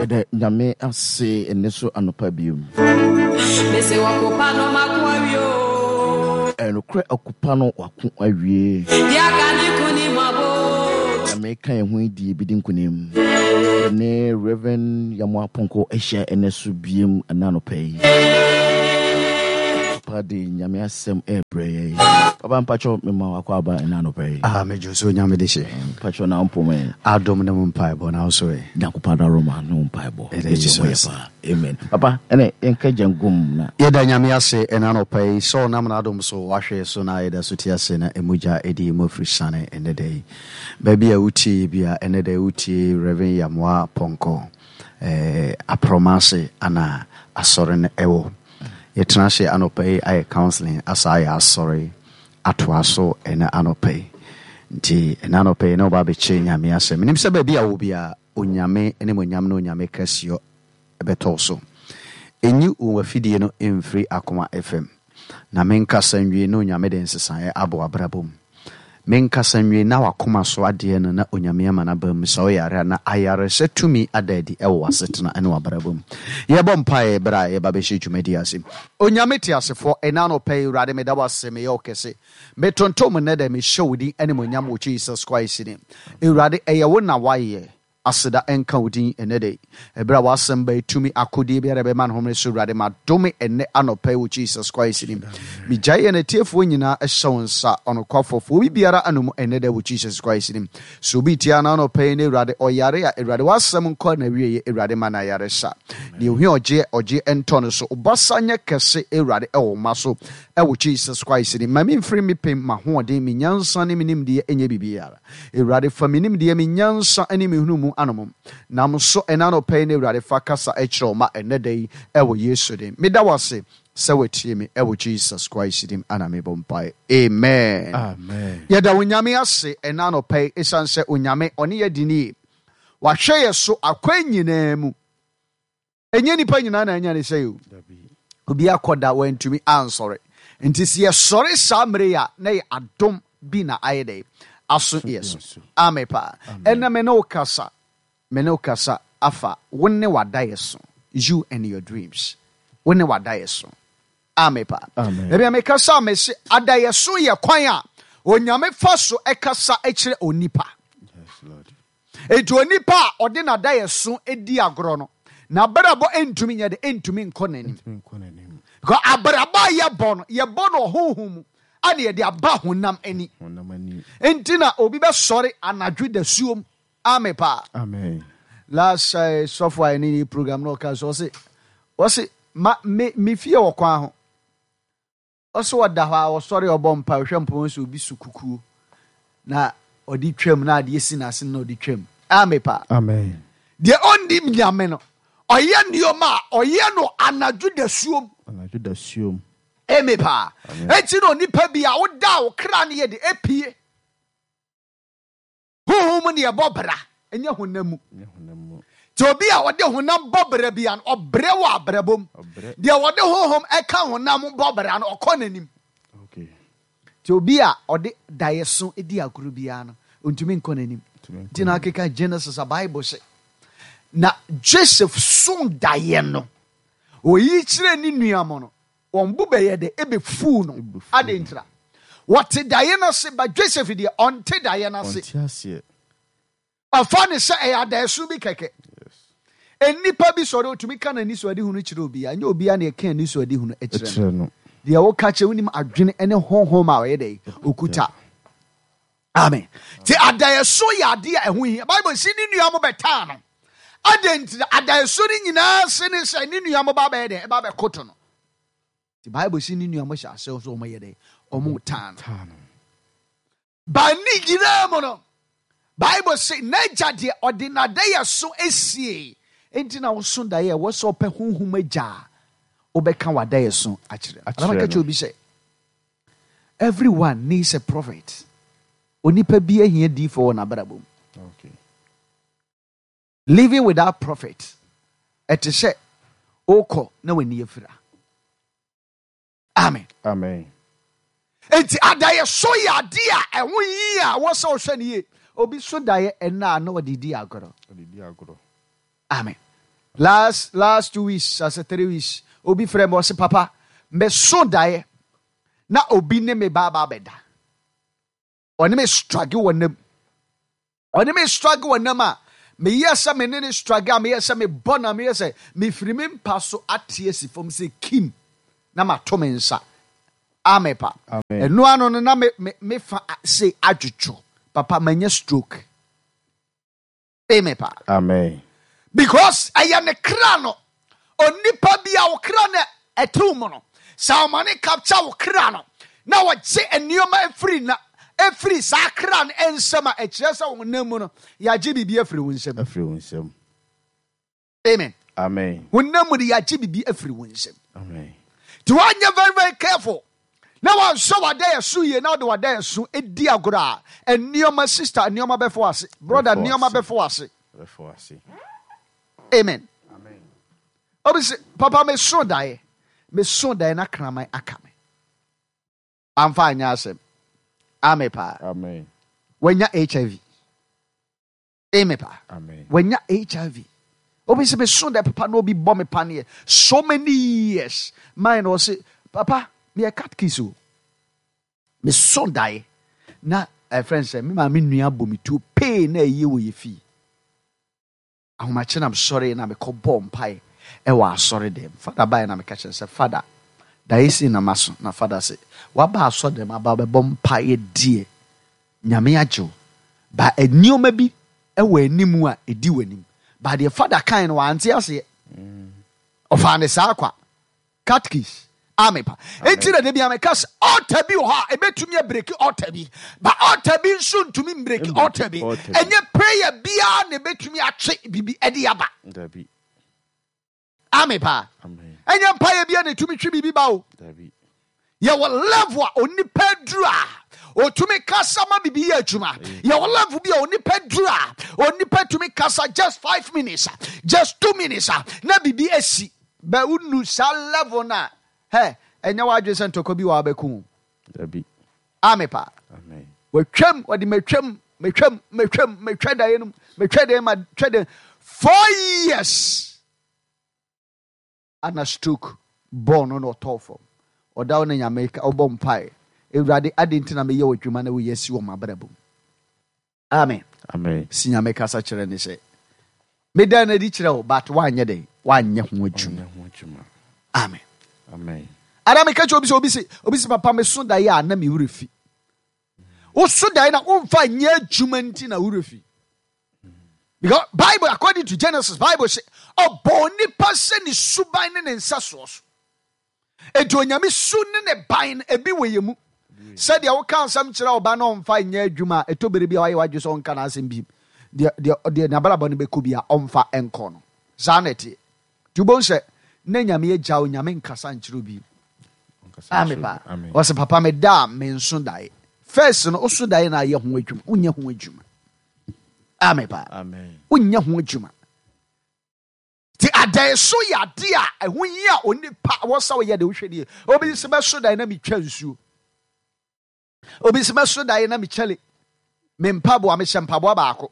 Yede nyame ase eneso anopa biom. Mese wakopa no makwawio. Enokre akupa no wako awie. Ya kani kuni mabo. America hu di bidin kunim. Ne Reverend Yamwa Ponko ehia eneso biem ananopa yi. Padi nyame asem ebreye. Papa mpacho mema wakwa aba ananopa yi. Mejo so nyame de she. Pacho na mpome. Adom na mpaibo na so e. Nyakupada Roma no mpaibo. Amen. Papa ene enka jangum na. Yeda nyame ase ananopa yi so na na adom so wahwe so na yeda so tiase na emuja edi mofri sane enede. Baby a uti bia enede uti Reverend Yamwa Ponko. Apromase ana asore ne ewo. Yetena hye anopai aye counseling asa ya asore atwaso ena anopai nti ena anopai na oba be che nyame asem nim se ba bia wo bia onyame ene monyam na onyame kasio ebetoso enyi uwafidie no emfri akoma fm na menka sanwie na onyame den sesan abo abrabom menka sanwie na wakoma so ade no na onyame ama na bam so yare na ayare setumi adadi ewo asetena ene wabrabom ye bom pae bra ye babehye dwumadi ase onyame ti asefo ena no pay urade me da wase me yokese metontom ne da me showdi ene monyam wo Jesus Christ ni urade eye wo na waye aseda enka wodin enede ebra wasem ba tumi akodi biara be man homre so urade ma dome ene anopa wo Jesus Christ ni mi jaye na tiefo nyina ehyewnsa onokwafofo bi biara anom enede wo Jesus Christ ni so bi tia na anopa ne urade oyare ya urade wasem nko na wiye urade ma na yare sha de ohwe oje enton so obasanya kese urade ewo maso ewo Jesus Christ ni mami mfiri mi pem ma hoodin mi nyansa ne minim de enye bibiara urade faminim de mi nyansa ani mi hunu anomum nam so enano pay ne urade fakasa echro ma enedei ewo Yesu dem meda wase se wetie me ewo Jesus Christ dem ana me bompai amen yeda onyame ase enano pay esanse onyame oni yedini wa hwe so akwanyina mu enye nipa nyina na anya ne sayo obi akoda wantumi ansore nti se sore samre ya na adom bi na ayede aso yeso amepa enna me no kasa menokasa afa wonne wadayeso you and your dreams wonne wadayeso amepa ebi amekasa amese adayeso ye kwan a onyame faso ekasa ekire onipa yes lord eto onipa ode na dayeso edi agoro no na barabo entumi nyade entumi nkonanim ko abraba ye bono honhum ane ye de aba honam ani entina obi be sori anadwe da suom amepa amen last software ni program no ka so say me fie wo kwan ho oso wada ha wo sori obompa hwempon so obi sukuku na odi twam na ade esi na ase na odi twam amepa amen de ondi nyame no oye nioma oye no anadwo da suom amepa enti no nipa bia wo da wo kra ne ye de epie honhom ne ye bobra enye honamu tobi a wode honam bobra bia no obre wa abrabom de wode honhom eka honam bobra no okonanim okay tobi a ode dayeso edi aguru bia no ontumi nkonanim tina keka Genesis a Bible say na Joseph son daye no oyi kire ni nuamo no ombu beye de ebefu no adentra what daye no se ba Joseph de onte daye no se afane se dayeso bi keke enipa bi sori otumi kana ni so ade hunu kire obi anya obi a na eka ni so ade hunu ekire no de wo ka che wonim adwene ene honhom a we dey okuta amen ti adayeso ya ade a ehu hi Bible si ni nuamo beta no adenti adayeso ni nyina se ni se ni nuamo ba be dey ba be koto no ti Bible si ni nuamo sha se so mo ye dey omo tan ba ni nyina mo no Bible say nature de ordinary so esie enti na wo so da ye wo so pe honhom agya obeka wada ye so akire amaka che obi say everyone needs a prophet onipa bi ahia di for na barabom okay living without prophet et say oko na wani afira amen enti adaye so ya dia eho yi a wo so hwe ne ye obi so daye ena na odidi agoro amen Last 2 weeks, as a 3 weeks, obi frɛ me ɔse papa, me so dae na obi ne me baba beda. Ɔne me struggle wɔ nam a meyɛ sɛ me ne struggle a meyɛ sɛ me bɔ na meyɛ sɛ mefiri me mpa so ate asi fam sɛ kim na mato me nsa. Amepa. Ɛno ano no na me fa say adwodwo. Papa manya stroke. Amepa. Amen. Because I am a crano. Onipa bia wo crano etu mo no. Sa mane capture wo crano. Na wo gye enioma efiri na efiri sa crano ensema e kire sa wo nam no. Ya gye bibia efiri wo nsem. Efiri wo nsem. Amen. Amen. Wo nam de ya gye bibia efiri wo nsem. Amen. To one you very very careful. Now one so what day su ye now the what day su edi agora enioma sister enioma before us brother enioma before us. Amen. Amen. Obviously, Papa me so die na kramai akame. I'm fine, yasem. Amen, pa. Amen. When you HIV. Amen, pa. Amen. When you HIV. Obviously, me so that Papa no be bomb panier. So many years. Mine was say, Papa, me a cat kisu. Me so die. Na a friend say, me ma me nua bomi to pay na ye wo ye fee. I'm sorry, na me call bomb pie. Ewa sorry them. Father buy na me catch and say, Father, da isi na maso. Na father say, waba so them about bomb pie die. Nyame ajo. Ba a new maybe ewe nimu a edi wenim. Ba the father kind wa anti ase. Ofane sa kwa. Catkis. Amepa. Enti na debi amekas otabi ho a ebetumi break otabi. Ba otabi nso ntumi break otabi. Enye prayer bia na ebetumi atwe bibi edi aba. Dabi. Amepa. Amen. Enye prayer bia na tumi twe bibi ba o. Dabi. Ye wo level onipa dura. Otumi kasa ma bibi ya adwuma. Ye wo level bia onipa dura. Onipa tumi kasa just 5 minutes. Just 2 minutes. Na bibi esi. Ba unu sa level na hey, enya wa adwese ntoko bi wa abeku. Dabi. Amepa. Amen. We twam, wadi metwam da yenum, metwa da ma twa da 4 years. Ana stroke born on otofo. Oda on nyame ka obom pai. Ewrade adenti na me ye odwuma na we yesi wo mabrabum. Amen. Amen. Si nyame kasa kire ne se. Me da na di kire wo but wanye dey, wanye ho adwuma. Amen. Amen. Ara me kacho obi se papa me so da ya na me wurefi. O so da na o mfa nye adwuma nti na wurefi. Because Bible according to Genesis Bible say oboni pase ni suban ne nsaso so. Edo nyame su ne ban ebi weyemu. Said ya wo kan sam kira oba na mfa nye adwuma etobere bia waye wadwe so nka na asem bi. De na balaba ne beku bia omfa enko no. Zaneti. Tubon se na nyame ye jawo nyame nkasa nkyiro bi. Amen. Wase papa me da me nso dai. First no oso dai na ye ho adwuma, unye ho adwuma. Amen. Amen. Unye ho adwuma. Ti adai so ya de a ehun yi a onipa wo sa wo ye de wo hwede. Obi se be so dai na mi twa nsuo. Obi se be so dai na mi chele. Me mpabo a me hyempabo baako.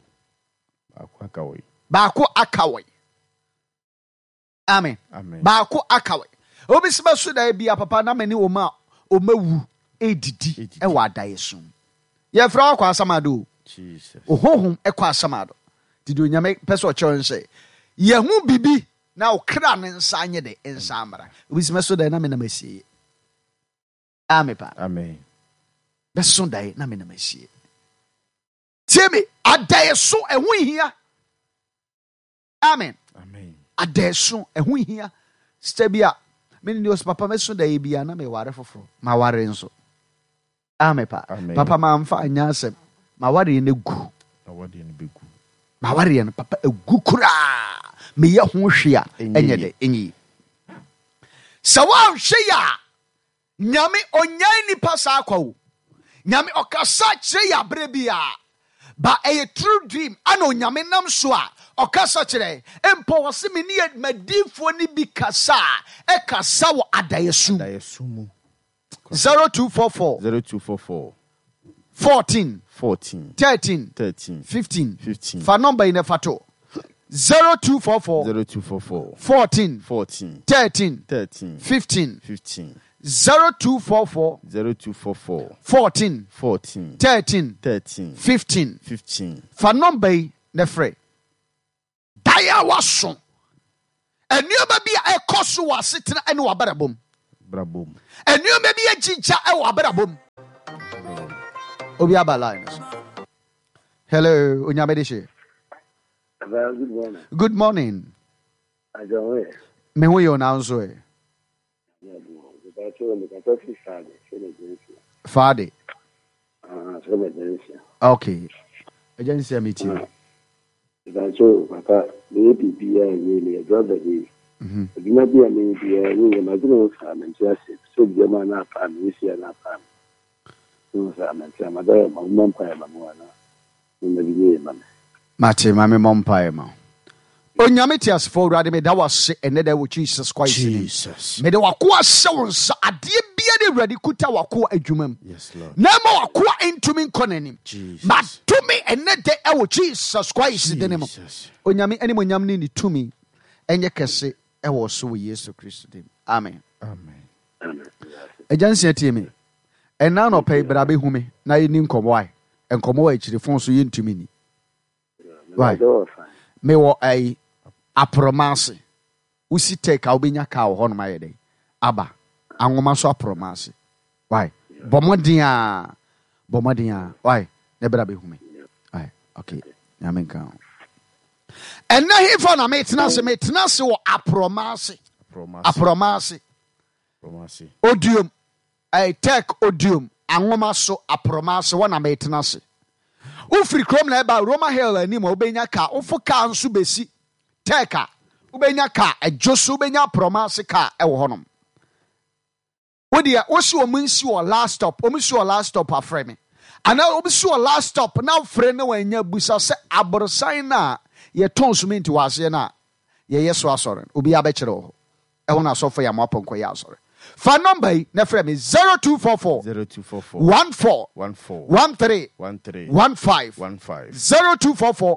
Baako akawoi. Amen. Amen. Baako akawoi. Obi se be so dai bia papa na me ni oma omawu edidi e wa dai so. Ye fra kwa asamado. Jesus. Ohohom e kwa asamado. Didi onyame pese o say ye hu bibi na okra ne nsa anye de nsa amara. Obi se me so dai na me na masie. Amen pa. Amen. Be so dai na me na masie. Tiemi adai so ehu hia. Amen. Amen. Adai so ehu hia. Stabia me ni os papa me so dai bia na me ware foforo. Ma ware nso. Amen pa. Amen. Papa ma mfa anya asem. Ma ware ne gu. Na wade ne begu. Ma ware ne papa egu kura. Me ye ho hwea enye de enyi. Sawa hwea. Nyame onyan ni pasa akwa. Nyame okasa kire ya brebia. Ba a true dream ano nyame nam so a okasa kire. Empo wose me ni madifo ni bi kasa e kasa wo adayesu. Adayesu mu. 0244 14 13 15 fa number in the fato 0244 0244 14 14 13 13 15 15 0244 0244 14 14 13 13 15 15 fa number yi na frɛ daya waso enuma bi a ekoso wasetena ene wabarabom brabom enuma bi agigya e wabarabom obi abala hello onyamedeshe Good morning. good morning I don't know. me hu yo na nso e Friday okay agency meet you so papa the PPA really a job that is the be a media na do am just so the man na fan we see na fan so am say ma da ma mom pa ma mo na na bi man mate mame mompa ma onyame tiasfo urade me da wase ene da wo Jesus Christ Jesus me de wakoa sewonsa ade bia de urade kuta wakoa adwumam yes Lord na ma wakoa entumi nkonanim Jesus ma tumi ene de e wo Jesus Christ de ne mo onyame ene mo nyam ni tumi enye kese e wo so wo Yesu Christ de amen amen ajansi tie me ena no pay bra be hume na yini nkomo ai nkomo wa akire fon so yentumi ni why me wo ai apromase usi take a obenya ka wo hono maye dey aba anwoma so apromase why bomodin why ne bra be hume why okay amen kan ena he for na me tena se wo apromase odium ai take odium anwoma so apromase wona me tena se ufri krom na eba Roma Hill anim obenya ka ufo ka nso besi teka ubenya ka ejoso ubenya promase ka ewo honom wodia wosi o munsi o last stop afre me ana obisi o last stop na afre ne wanya busa se aborosan na ye ton so menti wase na ye yeso asore obi abekere ho ewo na sofo ya maponko ya asore fa number yi na frɛ me 0244 14 13 15 0244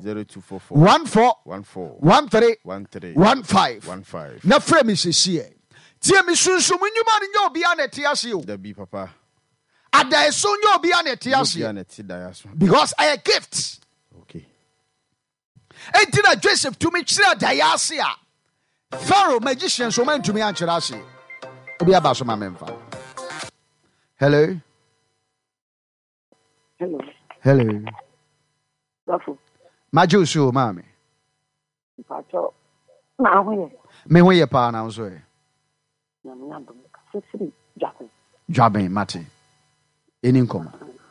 14 13 na frɛ me hyehyɛ tie me sunsum nnwuma no nyɛ obi a na te ase o da bi papa ada so nyɛ obi a na te ase because I a gift okay enti na Joseph to me kyerɛ da ya ase a Pharaoh magician so man to me ankyerɛ ase obi aba so ma memfa hello Rafu majo so mami pato na hoye me ho ye pa na so e na me ando sisi jaben mate eni nkom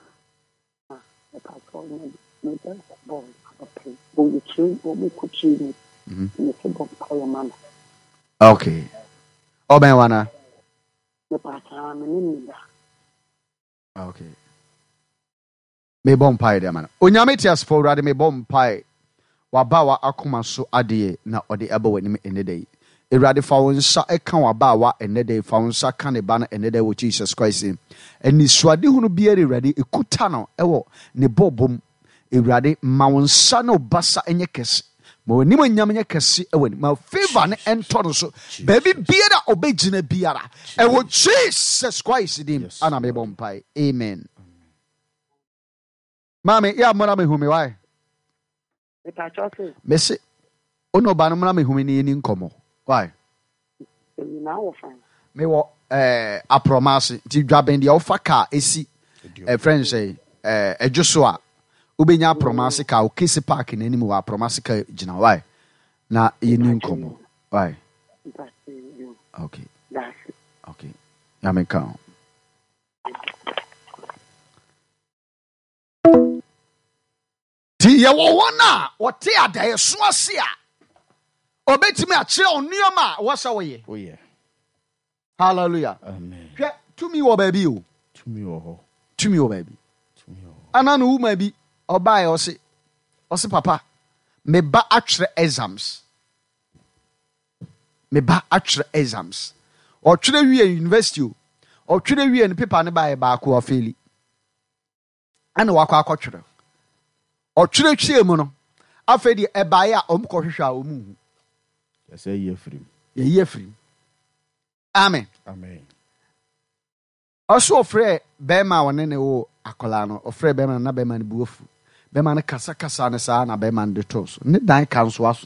pato me dan ball play bo you train bo me coach you me se bo pa your man okay oben wana okay me bom pai de man onyame tias for rade me bom pai wa ba wa akoma so ade na ode aba wani ene dey erade fa won sa e kan wa ba wa ene dey fa won sa kan ne ba na ene dey wo Jesus Christ eni suade hunu bia erade ekuta no ewo ne bobom erade ma won sa no basa enye kese ma wani manyam kese ewani ma favor ne ento no so baby biara obegina biara ewo Jesus Christ dim ana me bom pai amen mami ya mona me humi why Eta chose mesi ono ba no mona me humi ni nkomo why na wo fan me wo apromase ti dwaben dia ofa ka esi friend say ejuso a ubenya apromase ka o kisi park na animu wa apromase ka gina why na yeni nkomo why okay ya me ka ti ye wo wona wote adaye so ase a obetimi a kire onnioma wo sa wo ye hallelujah amen hwe tumi wo baabi o tumi wo baabi ananu wuma bi obae ose papa me ba atwere exams o twere wie university o twere wie ne paper ne bae ba ko afeli ana wakọ akọtwere o twere mu no Afei de ɛbaeɛ a ɔmo kɔhwehwɛ a ɔmo hu. Yɛsɛ yɛ firim. Yɛyɛ firim. Amen. Amen. Ɔso ɔfrɛ bɛrima a ɔne ne wo akwadaa no ɔfrɛ bɛrima no na bɛrima no bu afu. Bɛrima no kasa ne saa na bɛrima no de too so. Ne dan ka nso aso.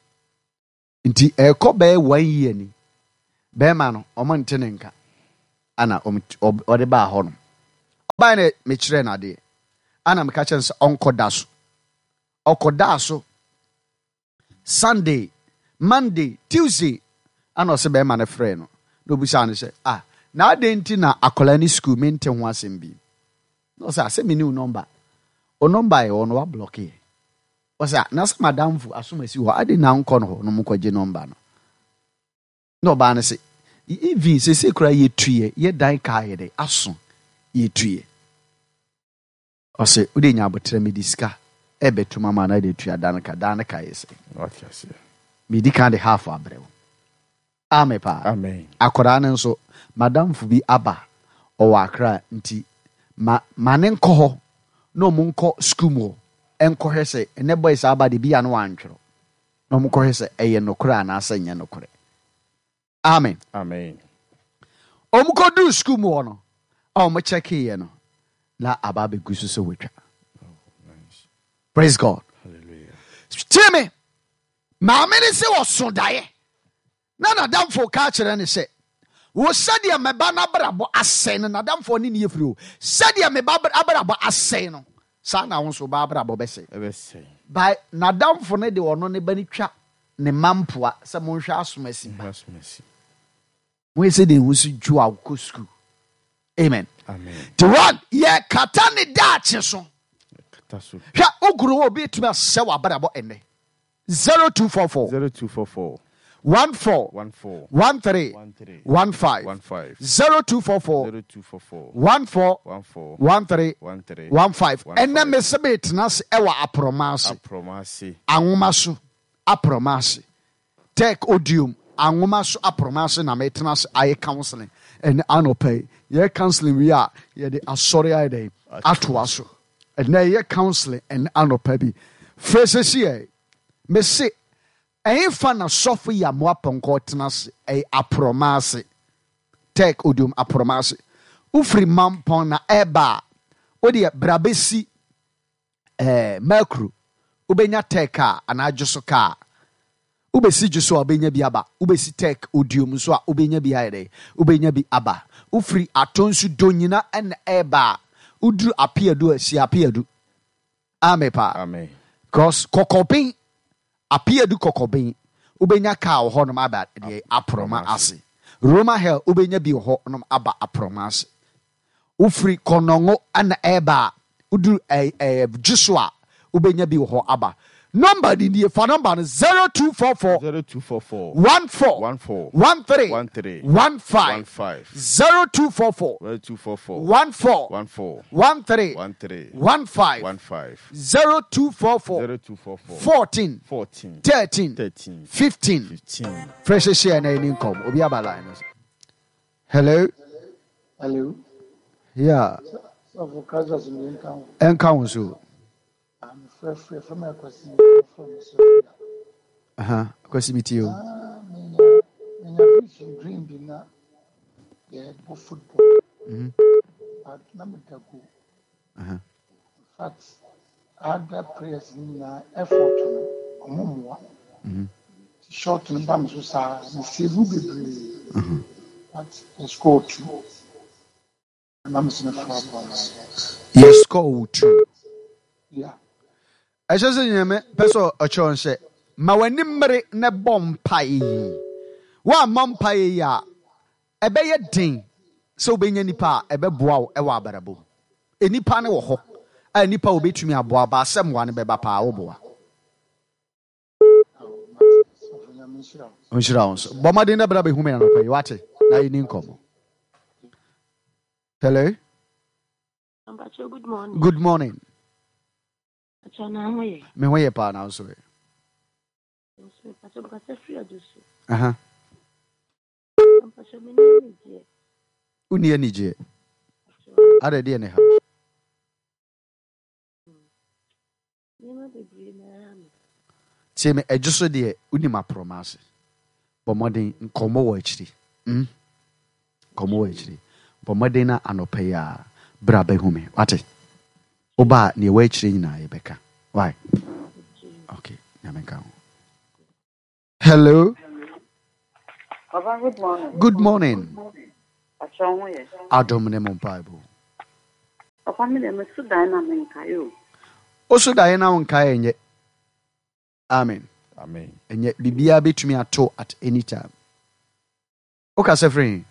Nti ɛkɔ bɛyɛ 1 year ni. Bɛrima no ɔmo nte ne nka. Ana ɔde baa hɔ no. Ɔbaa no mekyerɛ no adeɛ. Ana meka kyerɛ sɛ ɔnkɔda so. Ɔkɔda so. Sunday, Monday, Tuesday. Ana ɔsɛ bɛrima no frɛ no. Na obisa no sɛ, na ade nti na akwadaa ne school mente ho asɛm bi. Na ɔsɛ asɛ me ne wo number. O number yɛ ɔno wa block yɛ. Ɔsɛ na sɛ madamfo asomasi hɔ ade na nkɔ no hɔ no mo kɔgye number no. Na ɔbaa no sɛ even sɛ kura yɛtuyɛ yɛ dan kaa yɛ de aso yɛtuyɛ. Ɔsɛ wode nya abotrɛ me di sika ɛbɛto mama na de tuya dan ka yɛ sɛ. What you say? Me di kan de half abrɛ wo. Amen pa. Amen. Akwadaa no nso madamfo bi aba ɔwɔ Accra nti ma ne nkɔ hɔ na ɔmo nkɔ school mu ɛnkɔhwɛ sɛ ɛnɛ boys aba de bia no wantwerɛ na ɔmo kɔhwɛ sɛ ɛyɛ nokora anaasɛ nyɛ nokora. Amen. Amen. Ɔmo kɔdu school mu hɔ no a ɔmo kyɛkeyɛ no na aba bɛgu so sɛ wɔtwa. Nice. Praise God. Hallelujah. Tie me maame ne sɛ wɔso daeɛ na nadamfo ka kyerɛ ne sɛ wo sɛdeɛ meba no abrabɔ asɛe no nadamfo ne ne yɛfiri o sɛdeɛ meba abrabɔ asɛe no saa na wo nso ba abrabɔ bɛsɛe by nadamfo no de ɔno ne ba ne twa ne mampoa sɛ monhwɛ asomasi ba mo sɛ de hu so dwo a wokɔ school. Amen. The one yɛ kata ne daakye so hwɛ wogoro wɔ obi tumi asɛ wɔ abrabɔ ɛnɛ 0244 14 13 15 0244 14 13 ɛnɛ me sɛ betena se ɛwɔ aprɔma ase anwoma so aprɔma ase tech odium anwoma so aprɔma ase na metena se ayɛ counseling ɛnɛ anɔpɛ yɛ counseling wi a yɛde asɔre ayɛ dɛ atoa so ɛnɛ yɛ counseling ɛnɛ anɔpɛ bi fɛsɛsi yɛ me se ɛyɛfa na sɔfo yi amoa pɔnkɔ tena ase ɛyɛ aprɔma ase tech odium aprɔma ase ufiri mampɔn na ɛba wode brabɛsi mercury wobɛnya tech a anadwo so kaa wobɛsi dwo so a wobɛnya bi aba wobɛsi tech odium so a wobɛnya bi ayɛ dɛ wobɛnya bi aba ufiri atɔ nso do nyina ɛna ɛba woduru apeadu asi apeadu amepa amen because kɔkɔben apeadu kɔkɔben wobɛnya kaa wɔ hɔ nom aba deɛ aprɔma ase Roma hell ubenya bi ho nom aba aprɔma ase ufiri kɔnɔngo ana ɛba udu juso a ubenya bi ho aba number di fa number no 0244 14 13 15 0244 14 13 15 0244 14 13 15 fresh share na any income obi abala hello yeah so for casuals in income so free from a question question with you dream be na yeah go football but number go fact other players in effort omomwa short no bam so sa na save be but the score two and I'm saying for yes score two yeah I just say nyame peso ochon se ma wani mmere ne bompai wa mompai ya ebeye din so obenya nipa ebeboa wo e wa abarabo enipa ne wo ho a nipa obetumi aboa ba asem wa ne beba pa wo boa onshira onso bomade na bra be hu me na pai wate na yini nkomo hello good morning. Good morning. Me ho ye pa na so. Uni ani je. Ada de ne ha. say me just so de unima promise but modern nkomo wo akiri nkomo wo akiri but modern na anopa ya bra ba hume wate oba ne wo akiri nyina ye beka why okay nyamenka hello Papa, good morning. Good morning. Yes. Adom ne mo Bible. Papa, me dem so dine na nkayo. Oso dine na nkayo enye. Amen. Amen. Enye bibia betumi ato at any time. Oka se free.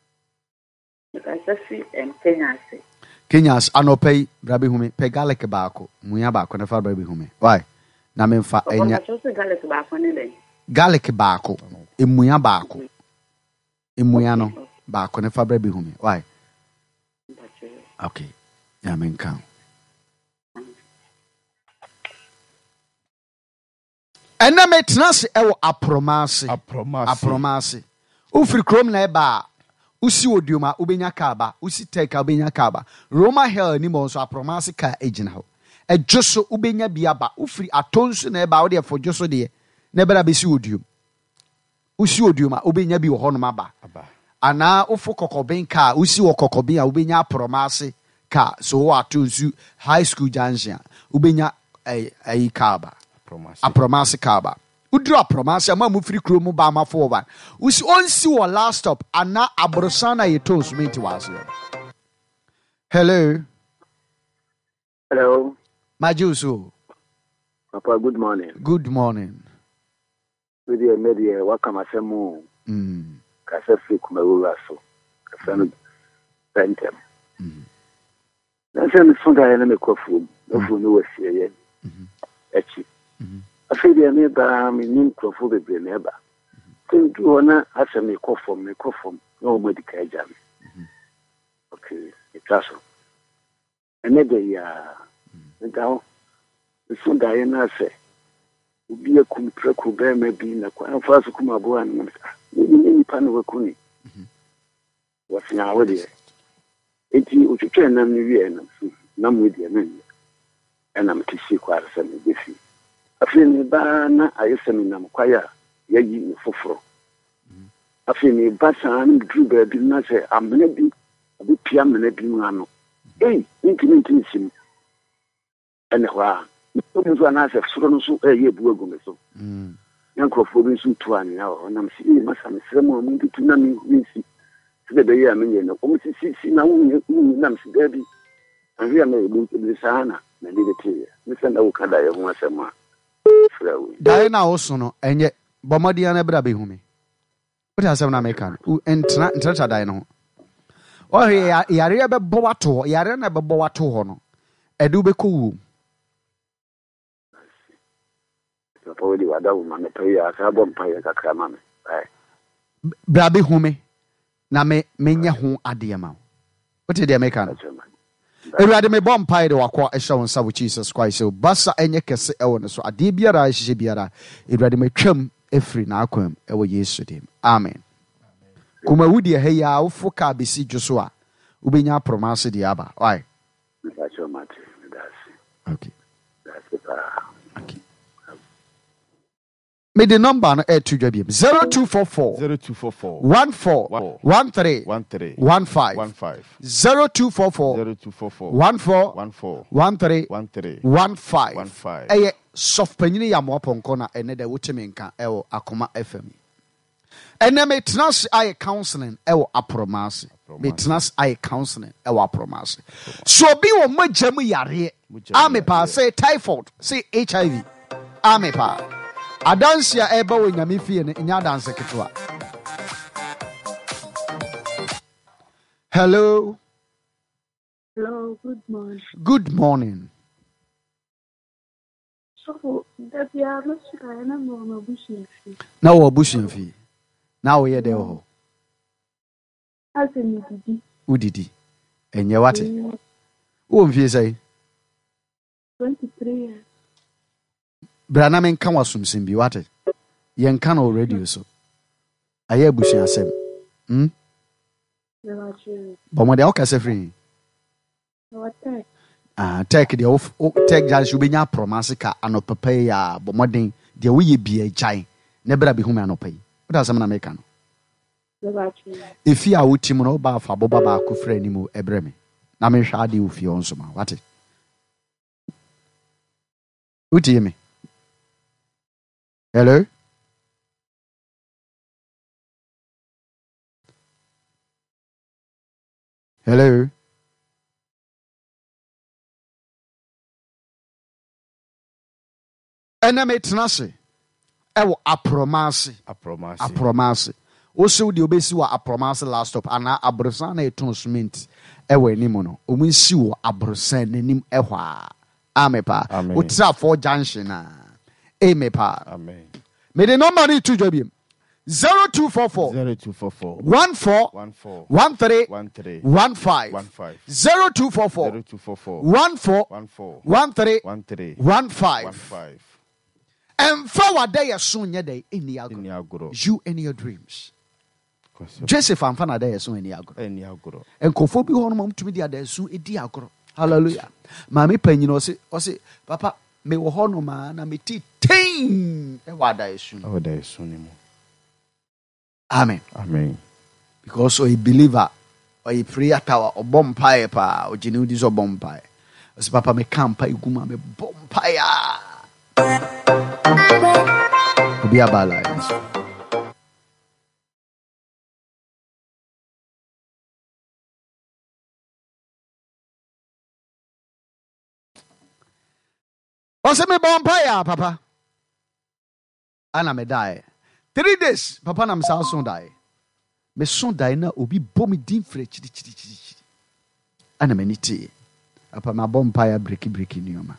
I say em Kenya say. Kenyas anopay brabe hume pe garlic baako, muya baako na fa brabe hume. Why? Na me fa enya. Papa, so garlic baako ni le. Garlic baako, emuya baako. Emuya no baako na fa brabe hume. Why? Okay. Ya menka. Ena metnase ewo apromase. Ufiri krom na eba usi odioma ubenya kaba, usi teka ubenya kaba. Roma hell ni mo so apromase ka ejina ho. Ejoso ubenya biaba, ufiri atonso na eba ode fo joso de na bera besi odiom. Usi odioma ubenya bi wo hono maba. Ana ufu kokoben ka usi wo kokoben a ubenya apromase ka so wo atonsu high school junction ubenya ai kaba. Apromase kaba. Udra apromase ama mu free kro mu ba ma for one. Usi onsi wo last stop ana abrosana yetos menti was. Hello. Hello. Majuso. Papa, good morning. Good morning. With the media, welcome asemu. Kasefi kumeruwa so. Kasanu pentem. Nanse nisonga yana mekwafu. Nofu nuwe siye. Echi. Afidi ya neba minin kwafu bebe neba. Tendu wana asa mekofom. No medika ejami. Okay. Itaso. Enede ya ndao. Nisonga yana se. Ubiye kumpreku beme bi na kwa nfasu kumabuwa ni ni panu wakuni. Wasinya wadi. Eti uchuche na mniwie na mwidi ya nani. Ena mtisi kwa arasa mgefi. Afini ba na ayesemi na mkwaya yayi ni foforo. Afini ba sa ni drube bi na se amene bi abi pia amene bi ngano. Inti sim. Ene kwa nso na se soro nso ye bu agume so. Yankrofo bi nso tu ani na ho na msi masa mesremo mu ntu na mi si. Sebe be ya menye na ko si na wu na msi gabi. Ahia me bu sana na libeti. Misenda ukada ye ho asema. Dai na oso no enye bomodia na bra be humi. What asem na make an entra dai no. O yare be bo wato, yare na be bo wato ho no. Edu be ko wu. Papa di wada wu ma me paya ka bom paya ka kra ma me. Bra be humi na menya ho ade ma. What did they make an? Everybody me bomb pie de wakwa esha wonsa with Jesus Christ. So basa enye kese ewo ne so ade biara hye biara. Everybody me twam efri na akwam ewo Yesu dim. Amen. Kuma wudi he ya ufo ka besi dwoso a ubenya promise di aba. Why? Okay. Okay. Me the number no 0244 0244 14 13 15 0244 14 13 15 soft panyini ya moponko na ene de wotemi nka ewo akoma FM ene me trans I counseling ewo apromase me trans I counseling ewo apromase so bi wo magyamu yare ame pa say typhoid say HIV ame pa adansia eba wo nyame fie ne nya danse ketwa. Hello, good morning. Good morning. So, that you are not sure I am on a bushing fee. Now we're bushing fee. Now we're there. As in Didi. Who did he? And you what? Who you say? 23 years. Branamen can was some simbi what? Yen can already so. I hear bushing asem. But when they all say free. Take the off take that should be your promise ka ano papa ya but modern deɛ woyɛ bia gyae na bra bi home anɔpa yi woda asɛm na meka no ɛfi a wotim no woba afa boba baako frɛ anim ɛbrɛ me na mehwɛ ade wo fie ɔ nso ma wate wotie me hello hello ɛnɛ metena ase ɛwɔ aprɔma ase wosew deɛ wobɛsi wɔ aprɔma ase last stop anaa aborosan na ɛtɔn cement ɛwɔ anim no ɔmu nsi wɔ aborosan n'anim ɛhɔ a ame paa wotirafoɔ junction a ame paa mede nɔmba no to dwa biam 0244 14 13 15 0244 14 13 15 ɛmfa wada yɛ so nyɛ dɛ ɛni agorɔ you and your dreams Joseph amfa na da yɛ so ɛni agorɔ nkɔfoɔ bi hɔ no ma mtumi de ada so ɛdi agorɔ hallelujah maame panyin ɔse papa mewɔ hɔ no ma na meti ten ɛwɔ ada yɛ so ne mu amen because ɔyɛ believer ɔyɛ prayer tower ɔbɔ mpaeɛ paa ɔgye ne wodi sɛ ɔbɔ mpaeɛ ɔsɛ papa meka mpaeɛ gu ma mebɔ mpaeɛ obi abala nso ɔsɛ mebɔ mpaeɛ papa ana medaeɛ 3 days papa na mesa so daeɛ meso daeɛ na obi bɔ me din frɛ kyirikyirikyiri ana m'ani tee papa mabɔ mpaeɛ breki nneɔma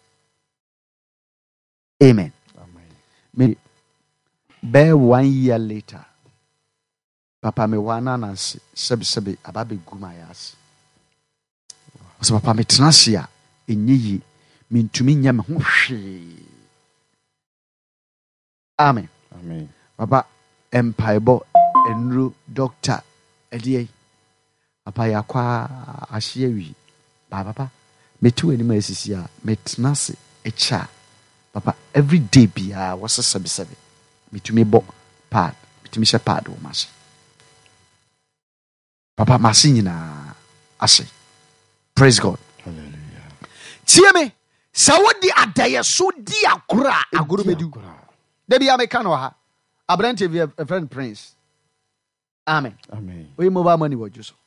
amen me bɛɛ 1 year later papa me wana nanse sɛbisɛbi aba bɛgu ma yɛ ase ɔsɛ papa metena ase a ɛnyɛ yi mentumi nyɛ me ho hwee amen papa empaebɔ enuro doctor ɛdeɛ papa yakwa ahye awi papa metu anim asisi a metena se echa papa every day bia was sɛbisɛbi metumi bɔ pad metumi hyɛ pad wo mase papa mase nyinaa ase praise God hallelujah tie me sɛ wodi adayɛ so di agora agoro bɛdi da bia meka no ha abrante via a friend prince amen we mobile money wɔ so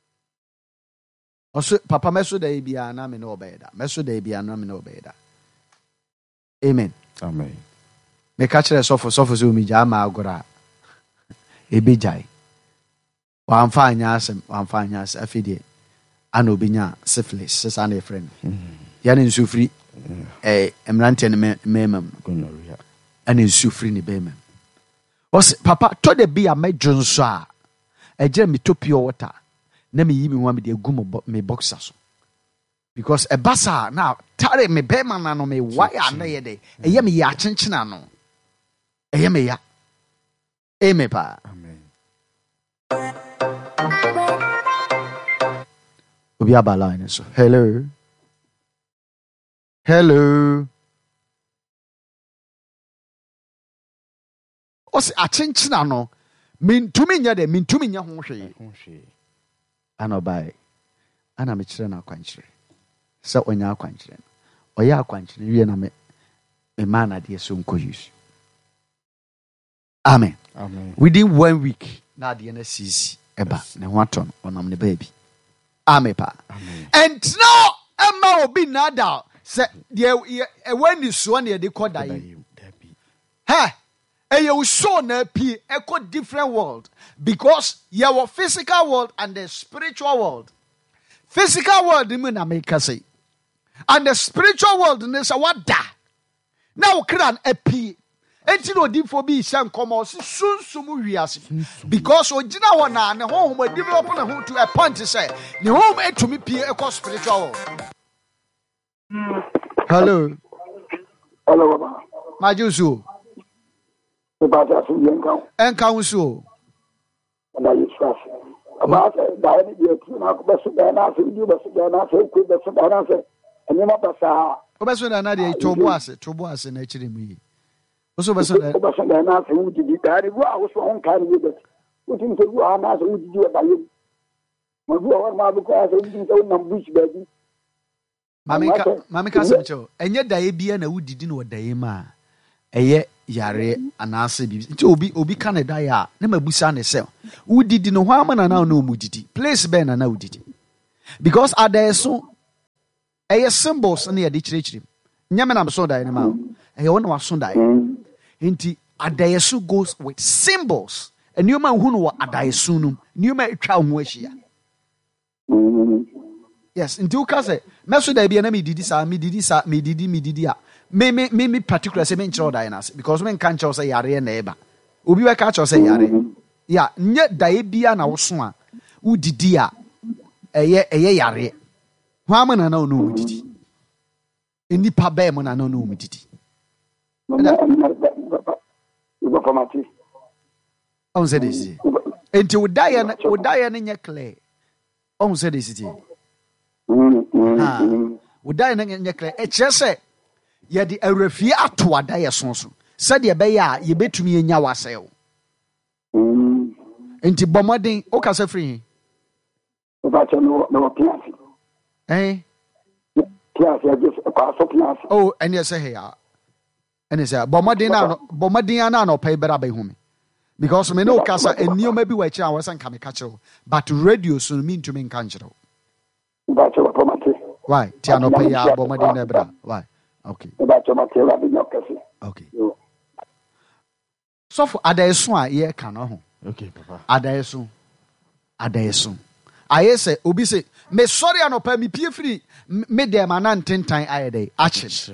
ɔso papa mɛso da bia na me no obɛda mɛso da bia na me no obɛda amen meka kyerɛ sɔfo sɛ omi gyaa ma agora ebegyae wamfa anya asɛm afei deɛ ana obinya syphilis sesa na friend yana nsu firi emrante ne memam ana nsu firi ne bemam ɔse papa to de bia medwo nso a ɛgye me topio water na me yi me wa me de gu me boxer so because ebasa na tare me bema na no me wire na ye de eye me ya kyenkyena no eye me ya amen pa obi abala ni so hello ɔse akyenkyena no mentumi nya ho hwee ana ɔbae ana mekyerɛ no akwankyerɛ sɛ ɔnya akwankyerɛ no ɔyɛ akwankyerɛ wie na me ma nadeɛ so nkɔ yesu amen within 1 week na adeɛ no sisi ɛba ne ho atɔ no ɔnam ne baabi amen pa ɛntena ɛma obi nada sɛ deɛ ɛwɔ ni soɔ ne yɛde kɔ da yi ɛyɛ uso na pie ɛkɔ different world because yɛwɔ physical world and the spiritual world. Physical world mu na make say and the spiritual world ne sɛ wada na wo kran api enti no odifo bi hyɛ nkɔmɔ so sunsum wiase because ogina hɔ na ne honhom develop na ho to a point sɛ ne honhom etumi pie ɛkɔ spiritual world. Hello baba majusu enka unsu na yisras aba sɛ da ne bi atu na ko bɛso da na sɛ bi bɛso da na sɛ ku bɛso da na sɛ ɛne ma basa o bɛso da na de tobo ase na kyerɛ mu yi Also, but so that now say who did it? I was on kind of it. What you say, who are not who did you by you? My boy, my book, I said, don't bush, baby. Mammy Casacho, and yet Diabia who didn't know Daima. A ye yare and answer to Obi Canada, ya, never busan cell. Who did no harm and now no mudity. Place Ben and now did it. Because are there so a symbols near the church? Yaman so die in a mouth. A one was Sunday. Inti Adayasu goes with symbols. A new man who know Adayasunum, new man child Mweshia. Yes, in 2 cases, Master Dabiana me did this, me did ya. Me particular say men child dinas because men can't say yare neighbor. Ubi wa catch or say yare. Ya, nyet Daibia na waswa. U didia a ye yare. Waman and no didi. In the pabem and no didi. On said this. Until would die in your clay. On said this. Would die in your clay. It just say, ye the a refia to a dia sonso. Said ye beya, ye bet to me in your sale. Into bombarding, Ocasa free. Eh? Oh, and yes, here. And it's a Bombardina no pay better by whom. Because me no casa and new maybe which I wasn't coming catch, but radio soon mean to mean cancer. Why? Tiano pay Bombardina bra. Why? Okay. Okay. So for Adaeswa, ye canoe. Okay, Papa. Adaesu. I say, Obi say, me sorry, I no pay me pay free. Me dem an 10 time I day. Actually.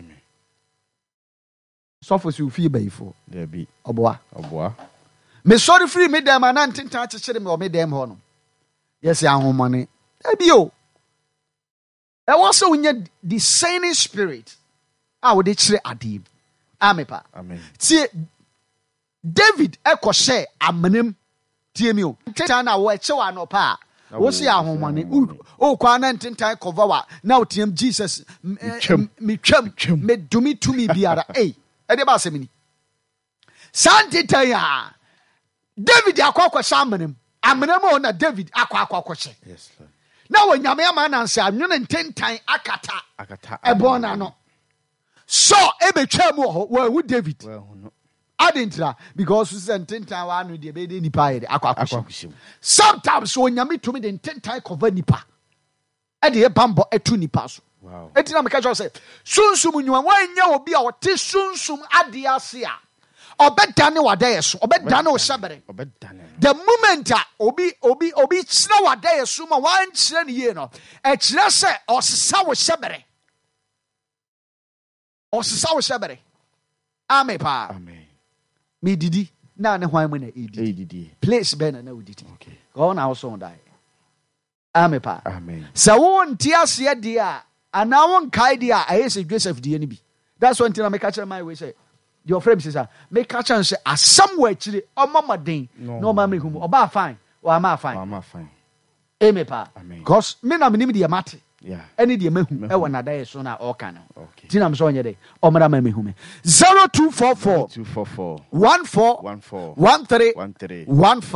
So for you feel by for there be Oboa. Me sorry free me dem an 10 time to share me or me dem hono. Yes, ya home money. Ebi o. E was so when the same spirit. I would chire adim. Amepa. Amen. See David eko share amanem tie me o. Tana wo eche wa no pa. Wo se ahomane o kwa na ntentan cover wa na otiem Jesus me twam me dumi tumi biara eh e de ba semini santitan ya David akwa shamanem amanem o na David akwa she yes Lord na wo nyame ama na nse anwene ntentan akata ebona no so ebetwa mu ho wo David well no Adintra because we sent 10 time one the be nipa de akwa. Sometimes when nyame to me the 10 time cover nipa. E de bambo etu nipa so. Wow. Etina me catch say sunsum nyuma wanya obi a wote sunsum ade ase a obedane wadaye so obedane o sebere. The moment a obi kira wadaye so ma wan kire ne ye no e kire se osesa wo sebere. Amen pa. Amen. Me didi na ne hwan mu na edidi place be na udidi okay go na also die amen pa amen so won tiase de a ana won kai de a ayese Joseph de ni bi that's one thing I make catch my way say your friend says make catch and say somewhere chire omamaden no ma me hum oba fine or am fine amen pa because me na me de mate yeah any de mehu e wona die so na all can okay tinam so onye de omara ma mehu me 0244 14 13 15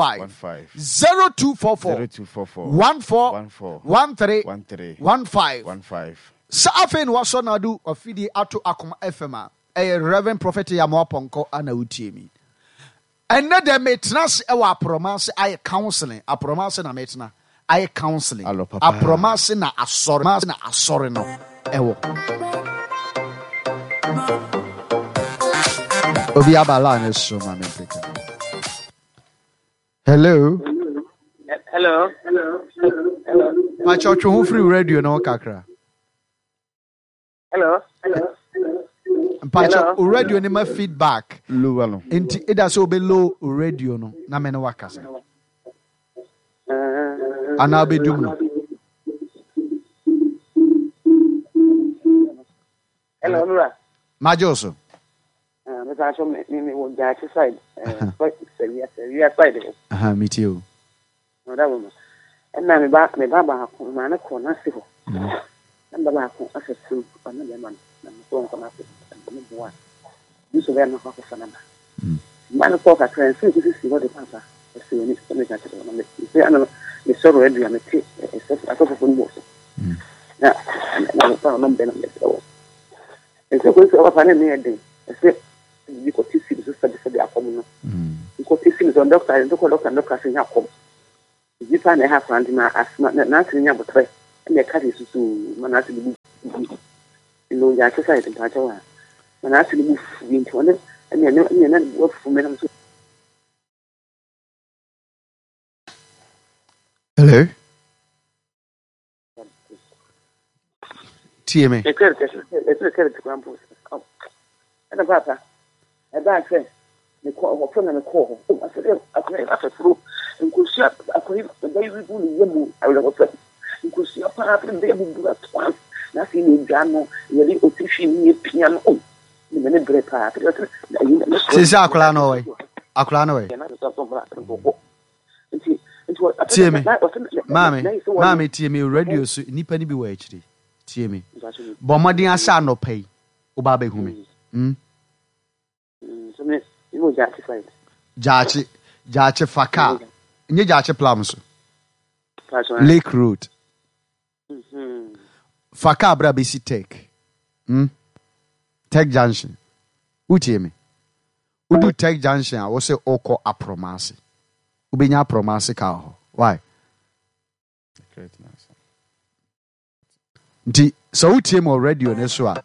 0244 14 15 sa afen waso na do ofidi ato akoma fm a Reverend Prophet Yamoa Ponko ana utiemi enne de metnas e wa promise ay counseling a promise na metna I counseling. A promise na asori no. Ewo. Obi abala na so ma me peke. Hello. Ma church who free radio no kakra. Hello. Pacho radio ni ma feedback. Low no. Enti ida so be low radio no na me no wakasa. Ana be dumno. Hello, Nura. Majoso. Mr. Ashom, me wo jachi side. Severe side. Me too. No that woman. And na me ba ko ma na ko na se ho. Na ba ko asesu na be man. Na so ko na se. Me bo You so very no for Sanaba. Man, talk at friends, this is what the papa. I see when it's coming at the say, I know the sorrow and I take a couple of most. Now, I found them then. And so, going to our family, I said, you could see the study for the Apollo. You could see the doctor and doctor in Apollo. You find a half round in my asthma, nothing about three, and the cat is to Manassi. You know, the exercise in Patawa. Manassi move into one, and then work for me. Hello? TMA. It's a credit to Grandpa. And a papa, a bad friend. The call from the call. I said, I through and could shut a crib the baby bully. I will have you could see a part and they will do that once. Nothing in Jano, really officially piano. The minute break part. Since Akulano, TMA, Mammy, TMA radio, Nippany be HD. TMA. Bombardian San no pay. Obabe Humi. You know, Jache Faka. Nye Jache Plums. Lake Road. Faka Brabisi Tech. Tech Junction. Uti Udu Tech Junction, I will say Oko Apromasi. Ubinya Promasi Kao. Why? So Uti already on Eswa.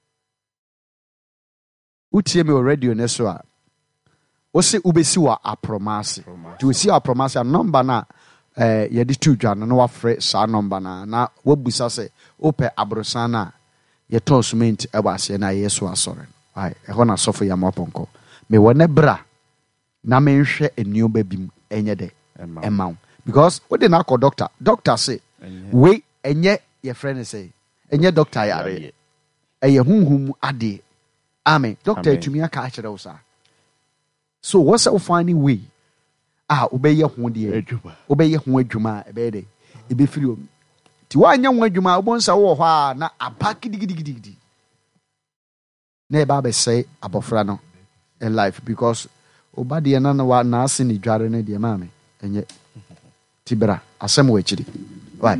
Uti already on Eswa. Ose ubesiwa apromasi. Tu si apromasi a number na yedi tu dwa no wafre sa number na wabusa se ope abrosana ye tosment e wase na yeso asore. Ai e ho na sofo ya moponko. Me wone bra na me nhwe enio babim enye de emaw. Because we dey na call doctor say we enye ye friend say enye doctor yare. Eye hunhum ade. Amen. Doctor etumi aka akere wo sa. So what's our finding way? Obey your one day. Obey your one juma, a bed. It be free. To one young juma, once a war, na a pack diggy. Never say about Frano in life because Obadi and none one nursing the jarring the mammy. And yet, Tibera, a same way, chili. Why?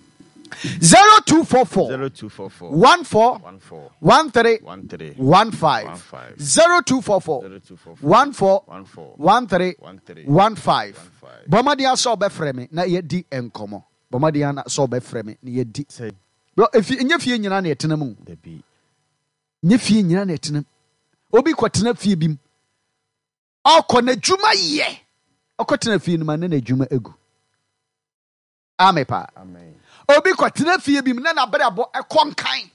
0244 0244 14 13 15 0244 14 13 15 Bomadian saw be frame na ye di enkomo Bomadian saw be frame na ye di bro if you fie nyina na etenam da bi nye fie nyina na etenam obi kwatena fie bim akona djuma ye akotena fie numa na djuma egu amepa amen Obi kwatena fie bim na bere abo ekonkan.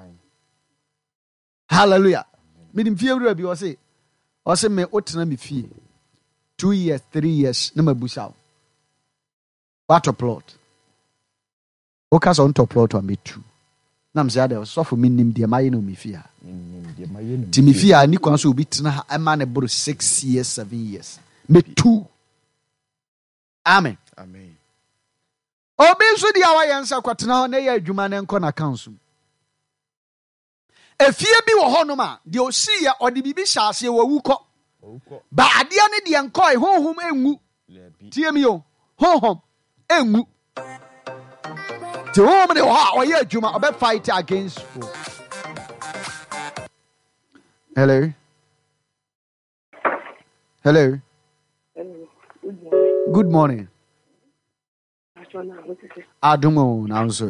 Hallelujah. Minim fie wura bi o say me otena me fie 2 years 3 years na mabusa. What a plot. O ka so on top plot on me too. Na mse ade so for minim de maye no me fie. Ti me fie ni kwan so obi tena e ma ne bro 6 years 7 years. Me too. Amen. Amen. Obi so di awayensa kwatena ho na ye adwuma na enko na council. Efie bi wo honom a de osi ye ode bibi hyase wo wuko. Ba ade ne de enko e honhom enwu. Tie mi o. Honhom enwu. Ti honhom de ho o ye adwuma obe fight against you. Hello. Hello. Good morning. Adumo now so.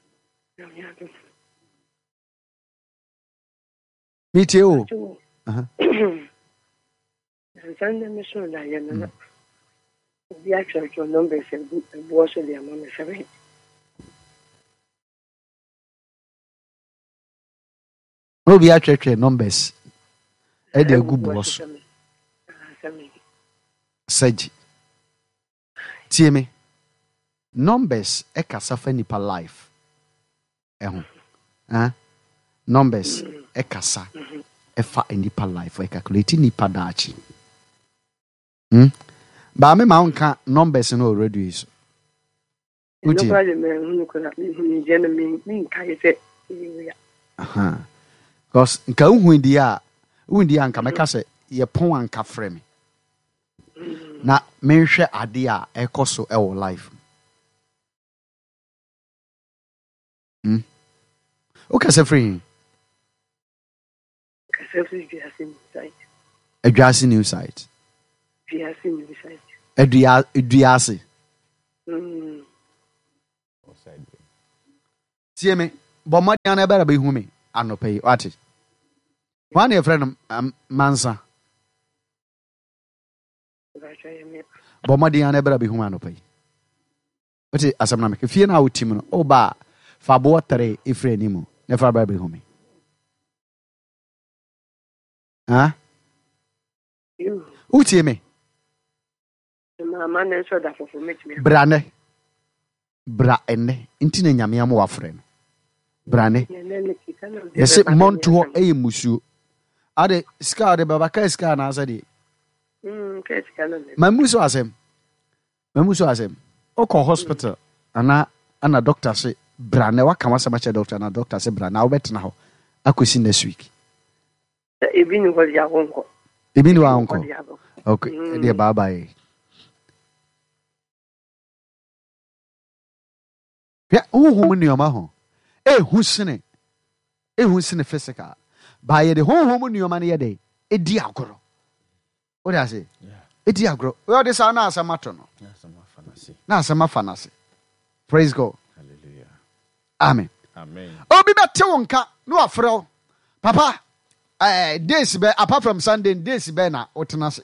Me too. Sunday mission that you know. The actual numbers and was the amount of 7. No be actual numbers. E dey good boss. Saji. Tie me. Numbers e kasa fa nipa life. Numbers e kasa e fa nipa life e calculate nipa dachi. Ba me ma nka numbers no already is. Uti. Because nka hu ndi a Undi anka meka se ye pon anka frɛ me. Na menhwɛ ade a ɛkɔ so ɛwɔ life. Okay, say free. Address new site. Address. See me, but my dear, better be who me. I no pay what it. One your friend Mansa. But my dear, better be who I no pay. What it as I'm not if you know Timon, oh, ba, Fabo Tere, if anymore, never be who me. Huh? Who tell me? Brane. Braene. Intine nyame am wafre. Brane. Yes, Monto e musu. Ade ska de babaka ska na asade. Mamuso asem. Oko hospital ana doctor say brane waka masama che doctor na doctor say brane awbetna ho akosi next week. Ebi ni wa unko. Okay, dear bye. Yeah, who ni oma ho. Who sene physical. By the home ni oma na ye e di agoro. What I say? Yeah. E di agoro. Well, this are na asamato no. Na asama fanase. Praise God. Hallelujah. Amen. Obi bete wonka no afro. Papa, days be apart from Sunday, days be na otenase.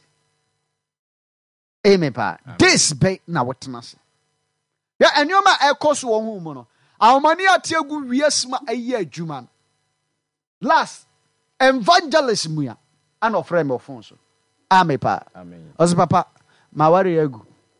Amen pa. Days be na otenase. Ya enyoma ekoso wo hu mu no. Awmani atiegu wiesma ayi adwuma. Last evangelism ya an ofre me ofon so. Amen pa. Amen. Ozo papa, mawari egu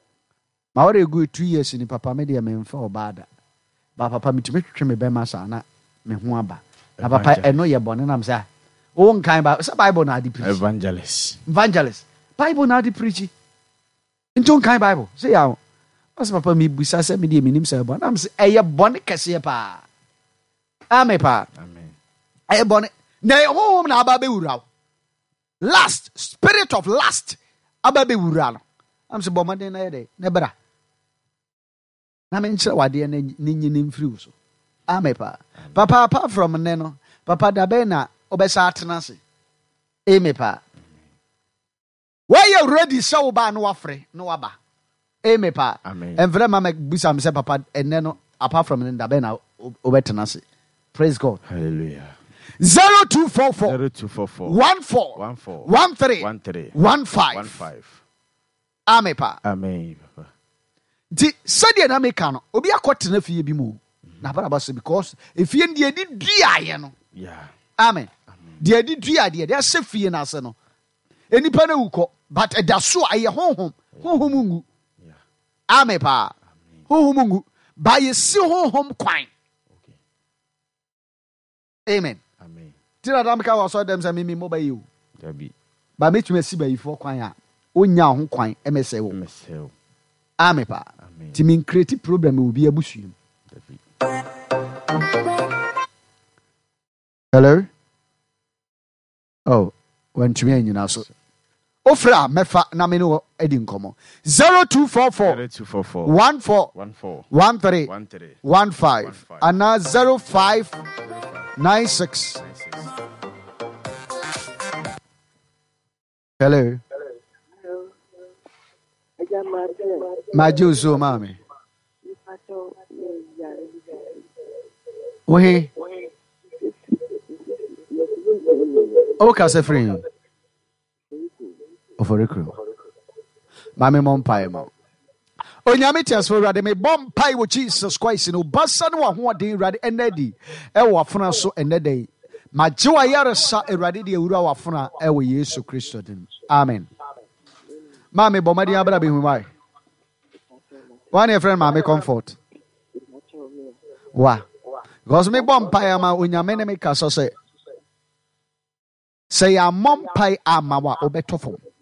2 years ni papa me de me mfa obada. Ba papa mitime twetwe me be ma sa na me ho aba. Na papa eno ye bone na msa. O nkan ba sa Bible na adi preach. Evangelist. Bible na adi preach. Into nkan Bible. Say ya. As papa mi busa se me de minim se bone. Am se eye bone kese pa. Amen pa. Amen. Eye bone. Na ho na aba be wura. Last spirit of last aba be wura no. Am se bomade na ye de. Ne bra. Na me nkyere wade na nyini mfiri so. Amen pa. Papa apart from neno. Papa dabe na obesa atenase. Amen pa. Why you ready so ba no wafre no waba. Amen pa. Amen. And vrema me busa me say papa eneno apart from neno dabe na obetenase. Praise God. Hallelujah. 0244 14 15. Amen pa. Amen papa. Di sadia na meka no obi akotena fie bi mu na bara base because efie ndie di duaye no yeah amen die di duaye de ase fie na ase no enipa na wuko but edaso aye honhom ngu yeah amen pa honhom ngu ba ye si honhom kwan okay amen tira dam ka waso dem say mimi mo ba yi o dabi ba metumi si ba yi fo kwan a onya ho kwan emese wo amen pa to mean creative problem will be a bush. Hello? Oh, when to me, you know, so. Ofra, mefa, namino, edin como 0244 14 15 and now 0596. Hello? Majuso mami. Ohe. Oka se free. Oforikro. Mami mompai ma. Onyame tiasfo rade me bompai wo Jesus Christ no basa no ho de rade enadi. E wo afuna so enedai. Majewa yaresa erade de ewura wo afuna e wo Yesu Kristo din. Amen. Mami bomadi abra be humai. One your friend mami comfort. Wa. Because me bompai ama onyame ne me kaso say ya mompai ama wa obetofo.